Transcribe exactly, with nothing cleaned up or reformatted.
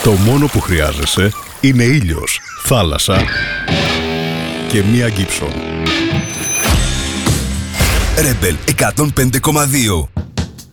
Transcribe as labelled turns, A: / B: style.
A: Το μόνο που χρειάζεσαι είναι ήλιος, θάλασσα και μία Gibson.
B: Rebel εκατόν πέντε κόμμα δύο.